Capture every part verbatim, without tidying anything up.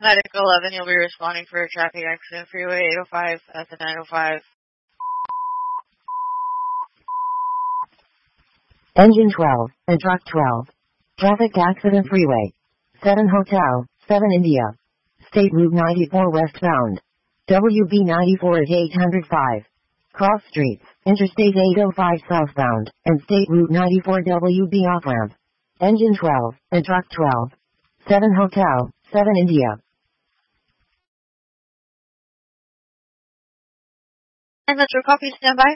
Medical eleven, you'll be responding for a traffic accident. Freeway eight oh five, that's a nine oh five. Engine twelve, and truck twelve. Traffic accident freeway. seven Hotel, seven India. State Route ninety-four westbound. W B ninety-four at eight oh five. Cross streets, Interstate eight oh five southbound, and State Route ninety-four W B off-ramp. Engine twelve, and truck twelve. seven Hotel, seven India. And that's your copy, standby.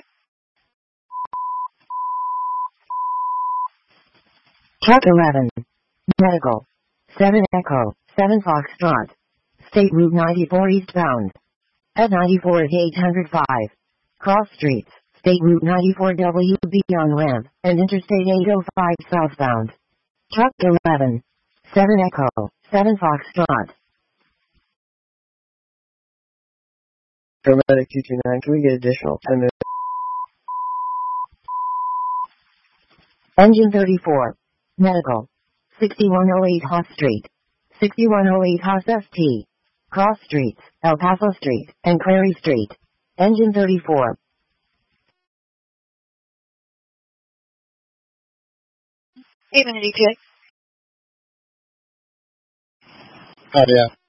Truck eleven. Medical. seven Echo, seven Foxtrot. State Route ninety-four eastbound. At ninety-four at eight oh five. Cross streets, State Route ninety-four W B on-ramp, and Interstate eight oh five southbound. Truck eleven. seven Echo, seven Foxtrot. Paramedic two two nine, can we get additional ten minutes? Engine thirty-four. Medical. sixty-one oh eight Haas Street. sixty-one oh eight Haas S T. Cross streets, El Paso Street, and Clary Street. Engine thirty-four. eight minute E T A. Oh, yeah.